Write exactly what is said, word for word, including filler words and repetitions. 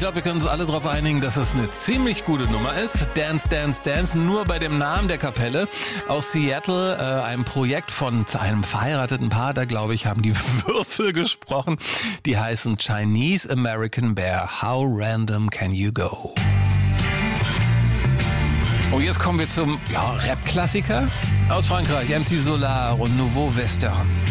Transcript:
glaube, wir können uns alle darauf einigen, dass es eine ziemlich gute Nummer ist. Dance, Dance, Dance, nur bei dem Namen der Kapelle aus Seattle, äh, einem Projekt von einem verheirateten Paar, da glaube ich, haben die Würfel gesprochen. Die heißen Chinese American Bear. How random can you go? Und jetzt kommen wir zum ja, Rap-Klassiker aus Frankreich, M C Solar und Nouveau Western.